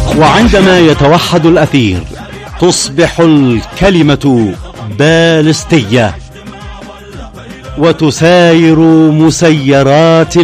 وعندما يتوحد الأثير تصبح الكلمة بالستية وتساير مسيرات